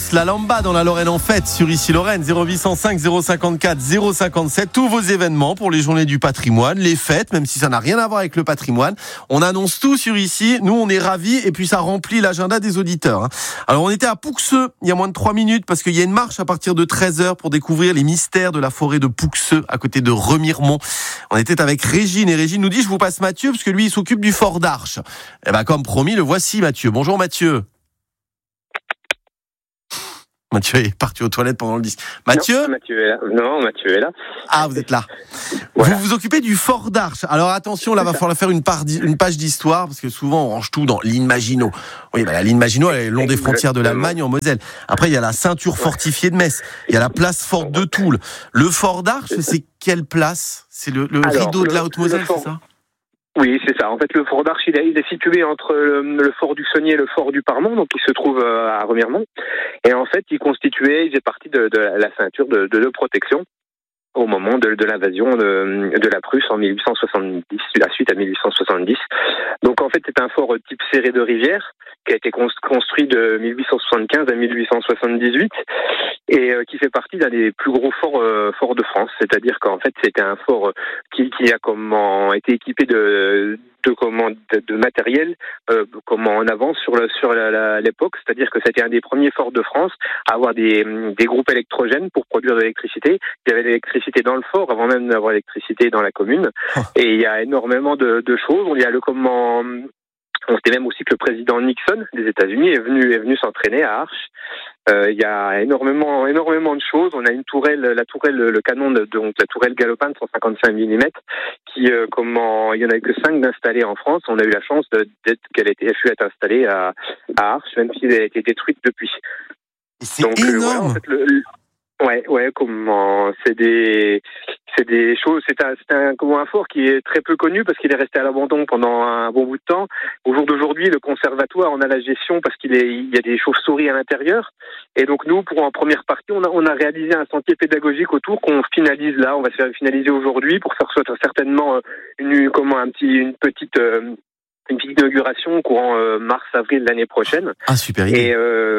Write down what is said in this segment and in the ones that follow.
Danse, la Lamba dans la Lorraine en fête sur Ici Lorraine, 0805 054 057. Tous vos événements pour les journées du patrimoine, les fêtes, même si ça n'a rien à voir avec le patrimoine. On annonce tout sur Ici. Nous, on est ravis et puis ça remplit l'agenda des auditeurs. Alors, on était à Pouxeux il y a moins de 3 minutes parce qu'il y a une marche à partir de 13h pour découvrir les mystères de la forêt de Pouxeux à côté de Remiremont. On était avec Régine et Régine nous dit je vous passe Mathieu parce que lui, il s'occupe du fort d'Arche. Et ben, comme promis, le voici Mathieu. Bonjour Mathieu. Mathieu est parti aux toilettes pendant le disque. Mathieu ? Non, Mathieu est là. Ah, vous êtes là. Voilà. Vous vous occupez du fort d'Arche. Alors attention, là, va falloir faire une page d'histoire, parce que souvent, on range tout dans ligne Maginot. Oui, la ligne Maginot, elle est long des frontières de l'Allemagne en Moselle. Après, il y a la ceinture fortifiée de Metz. Il y a la place forte de Toul. Le fort d'Arche, c'est quelle place ? C'est le rideau de la Haute-Moselle, c'est ça ? Oui, c'est ça. En fait, le fort d'Arche, il est situé entre le fort du Saunier et le fort du Parmont, donc il se trouve à Remiremont. Et en fait, il faisait partie de la ceinture de protection au moment de l'invasion de la Prusse en 1870, la suite à 1870. Donc en fait, c'est un fort type serré de rivière qui a été construit de 1875 à 1878 et qui fait partie d'un des plus gros forts de France. C'est-à-dire qu'en fait, c'était un fort qui a été équipé de matériel en avance sur l'époque, c'est-à-dire que c'était un des premiers forts de France à avoir des groupes électrogènes pour produire de l'électricité. Il y avait de l'électricité dans le fort avant même d'avoir l'électricité dans la commune. Et il y a énormément de choses. Il y a on sait même aussi que le président Nixon des États-Unis est venu s'entraîner à Arche. Il y a énormément de choses. On a une tourelle, le canon donc la tourelle Galopin de 155 mm qui il y en a que 5 d'installés en France. On a eu la chance qu'elle fût installée à Arche, même si elle a été détruite depuis. Et c'est donc, énorme. C'est des choses. C'est un fort qui est très peu connu parce qu'il est resté à l'abandon pendant un bon bout de temps. Au jour d'aujourd'hui, le conservatoire en a la gestion parce qu'il y a des chauves-souris à l'intérieur. Et donc nous, en première partie, on a réalisé un sentier pédagogique autour qu'on finalise là. On va se faire finaliser aujourd'hui pour faire certainement une petite inauguration courant mars-avril l'année prochaine. Ah, super idée.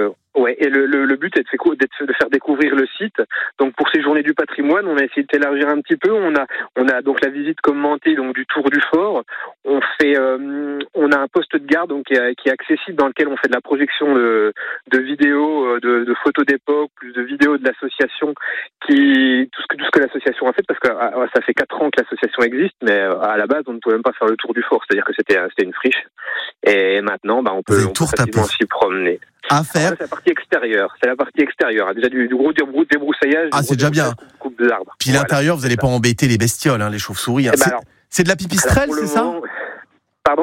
Et le but est de faire découvrir le site. Donc pour ces journées du patrimoine, on a essayé d'élargir un petit peu. On a donc la visite commentée donc du tour du fort. On a un poste de garde donc qui est accessible dans lequel on fait de la projection de vidéos, de photos d'époque, plus de vidéos de l'association tout ce que l'association a fait parce que ça fait 4 ans que l'association existe, mais à la base on ne pouvait même pas faire le tour du fort, c'est-à-dire que c'était une friche. Et maintenant on peut facilement s'y promener. À faire. C'est la partie extérieure. Déjà du gros débroussaillage. Ah, c'est déjà bien. Coupe d'arbres. Puis l'intérieur, vous n'allez pas embêter les bestioles, les chauves-souris. C'est de la pipistrelle, c'est ça ? Pardon ?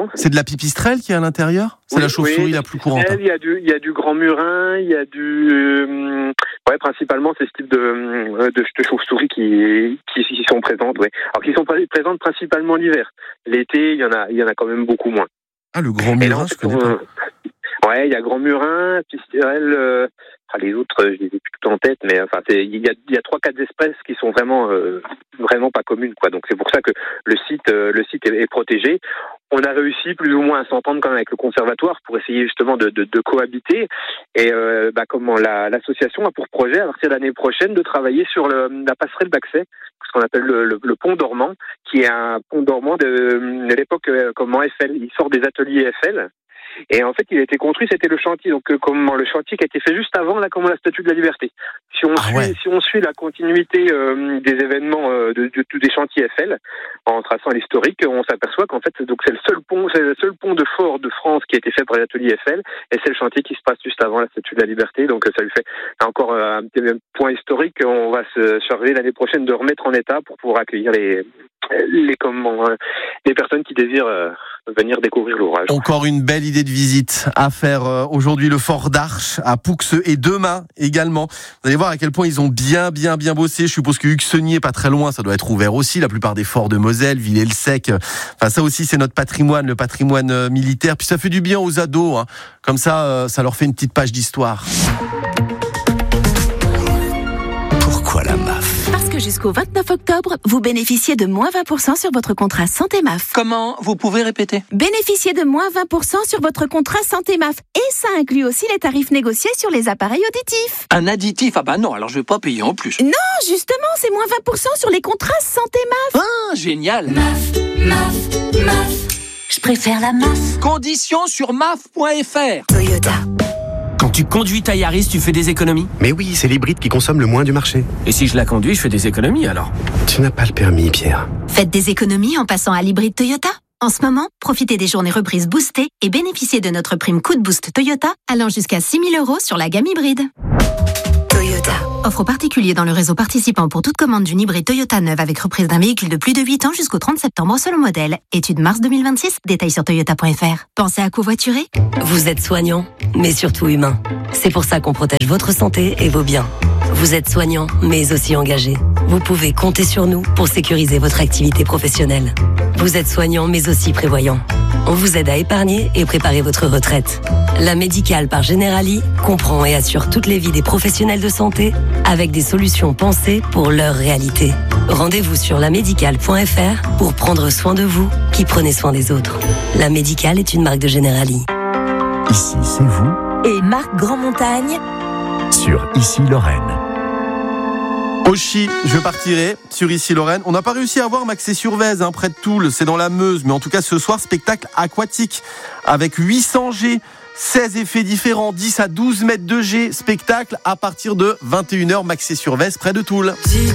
C'est de la pipistrelle qui est à l'intérieur ? C'est la chauve-souris la plus courante. Il y a du grand murin, il y a principalement c'est ce type de chauves-souris qui sont présentes, ouais. Alors qui sont présentes principalement l'hiver. L'été, il y en a quand même beaucoup moins. Ah, le grand murin, je connais pas. Ouais, il y a grand murin, pistil, les autres, je les ai plus tout en tête, mais il y a 3-4 espèces qui sont vraiment pas communes, quoi. Donc c'est pour ça que le site est protégé. On a réussi plus ou moins à s'entendre quand même avec le conservatoire pour essayer justement de cohabiter. Et l'association a pour projet à partir de l'année prochaine de travailler sur la passerelle d'accès, ce qu'on appelle le pont dormant, qui est un pont dormant de l'époque Eiffel. Il sort des ateliers Eiffel. Et en fait, il a été construit, c'était le chantier. Donc, le chantier qui a été fait juste avant la Statue de la Liberté. Si on suit la continuité des événements des chantiers Eiffel, en traçant l'historique, on s'aperçoit qu'en fait, donc c'est le seul pont de fort de France qui a été fait par les ateliers Eiffel, et c'est le chantier qui se passe juste avant la Statue de la Liberté. Donc, ça lui fait encore un petit point historique. On va se charger l'année prochaine de remettre en état pour pouvoir accueillir les personnes qui désirent venir découvrir l'ouvrage. Encore une belle idée de visite à faire aujourd'hui, le fort d'Arche à Pouxeux, et demain également. Vous allez voir à quel point ils ont bien bossé. Je suppose que Huxenier, pas très loin, ça doit être ouvert aussi. La plupart des forts de Moselle, Villers-le-Sec. Enfin, ça aussi, c'est notre patrimoine, le patrimoine militaire. Puis ça fait du bien aux ados. Comme ça, ça leur fait une petite page d'histoire. Pourquoi la MAF ? Parce que jusqu'au 29 octobre, vous bénéficiez de moins 20% sur votre contrat Santé MAF. Comment? Vous pouvez répéter? Bénéficiez de moins 20% sur votre contrat Santé MAF. Et ça inclut aussi les tarifs négociés sur les appareils auditifs. Un additif? Ah bah non, alors je vais pas payer en plus. Non, justement, c'est moins 20% sur les contrats Santé MAF. Ah, génial. MAF. Je préfère la MAF. Conditions sur maf.fr. Toyota. Quand tu conduis ta Yaris, tu fais des économies? Mais oui, c'est l'hybride qui consomme le moins du marché. Et si je la conduis, je fais des économies alors? Tu n'as pas le permis, Pierre. Faites des économies en passant à l'hybride Toyota. En ce moment, profitez des journées reprises boostées et bénéficiez de notre prime Coup de Boost Toyota allant jusqu'à 6 000 € sur la gamme hybride. Toyota. Offre aux particuliers dans le réseau participant pour toute commande d'une hybride Toyota neuve avec reprise d'un véhicule de plus de 8 ans jusqu'au 30 septembre selon modèle. Étude mars 2026, détails sur toyota.fr. Pensez à covoiturer? Vous êtes soignant, mais surtout humain. C'est pour ça qu'on protège votre santé et vos biens. Vous êtes soignant, mais aussi engagé. Vous pouvez compter sur nous pour sécuriser votre activité professionnelle. Vous êtes soignant, mais aussi prévoyant. On vous aide à épargner et préparer votre retraite. La Médicale par Generali comprend et assure toutes les vies des professionnels de santé avec des solutions pensées pour leur réalité. Rendez-vous sur lamédicale.fr pour prendre soin de vous qui prenez soin des autres. La Médicale est une marque de Generali. Ici, c'est vous. Et Marc Grandmontagne Sur Ici Lorraine. Auchy, je partirai sur Ici Lorraine. On n'a pas réussi à voir Maxé-sur-Vèze, près de Toul, c'est dans la Meuse. Mais en tout cas, ce soir, spectacle aquatique avec 800 G, 16 effets différents, 10 à 12 mètres de G. Spectacle à partir de 21h, Maxé-sur-Vèze, près de Toul.